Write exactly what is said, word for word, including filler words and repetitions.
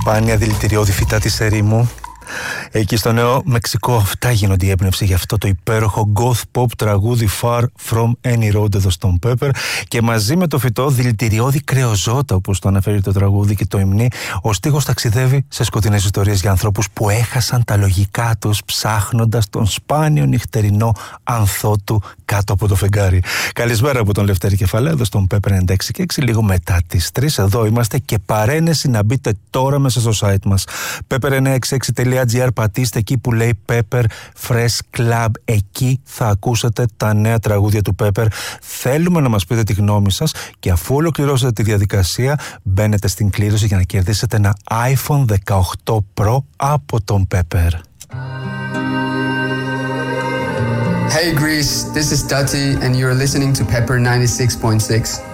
σπάνια δηλητηριώδη φυτά της ερήμου. Εκεί στο Νέο Μεξικό αυτά γίνονται η έμπνευση για αυτό το υπέροχο goth pop τραγούδι Far From Any Road εδώ στον Pepper, και μαζί με το φυτό δηλητηριώδη κρεοζώτα, όπως το αναφέρει το τραγούδι και το υμνεί, ο στίχος ταξιδεύει σε σκοτεινές ιστορίες για ανθρώπους που έχασαν τα λογικά τους ψάχνοντας τον σπάνιο νυχτερινό ανθό του κάτω από το φεγγάρι. Καλησπέρα από τον Λευτέρη Κεφαλέ εδώ στον Pepper ενενήντα έξι και έξι, λίγο μετά τις τρεις. Εδώ είμαστε και παρένεση να μπείτε τώρα μέσα στο site μας pepper εννιακόσια εξήντα έξι τελεία τζι άρ. Πατήστε εκεί που λέει Pepper Fresh Club. Εκεί θα ακούσετε τα νέα τραγούδια του Pepper. Θέλουμε να μας πείτε τη γνώμη σας και αφού ολοκληρώσετε τη διαδικασία μπαίνετε στην κλήρωση για να κερδίσετε ένα άιφον δεκαοκτώ Pro από τον Pepper. Hey Greece, this is Dati and you're listening to Pepper ninety-six point six.